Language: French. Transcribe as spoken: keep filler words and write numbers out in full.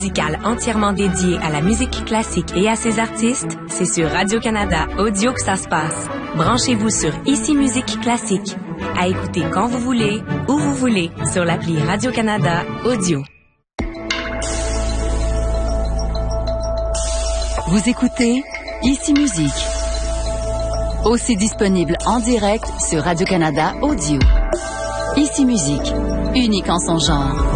Musical entièrement dédié à la musique classique et à ses artistes, c'est sur Radio-Canada Audio que ça se passe. Branchez-vous sur Ici Musique Classique. À écouter quand vous voulez, où vous voulez, sur l'appli Radio-Canada Audio. Vous écoutez Ici Musique. Aussi disponible en direct sur Radio-Canada Audio. Ici Musique, unique en son genre.